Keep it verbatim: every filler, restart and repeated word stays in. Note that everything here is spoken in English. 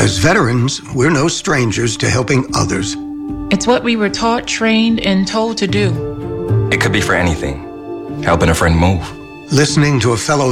As veterans, we're no strangers to helping others. It's what we were taught, trained, and told to do. It could be for anything. Helping a friend move. Listening to a fellow